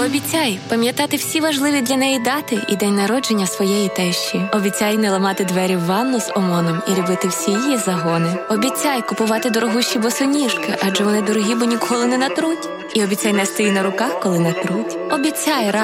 Пообіцяй пам'ятати всі важливі для неї дати і день народження своєї тещі. Обіцяй не ламати двері в ванну з ОМОНом і любити всі її загони. Обіцяй купувати дорогущі босоніжки, адже вони дорогі, бо ніколи не натруть. І обіцяй нести її на руках, коли натруть. Обіцяй